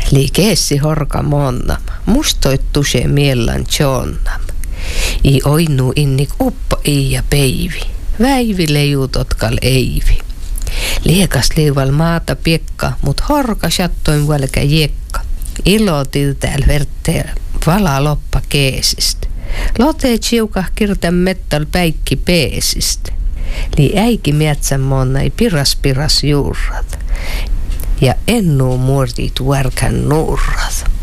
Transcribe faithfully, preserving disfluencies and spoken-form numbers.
Liikeessi horka monnam, mustoittu se miellan tjonnam. I oinu innik uppa i ja peivi, väivi lejutotkal eivi. Liekas liival maata piekka, mut horka shattoin välkä jekka. Ilo tiltääl verteel, vala loppa keesistä. Lote tsiukah kirtan mettal päikki peesistä. Li äiki mietsän monnai piras piras juurrat. Ja ennuu muortit värkän nuurrat.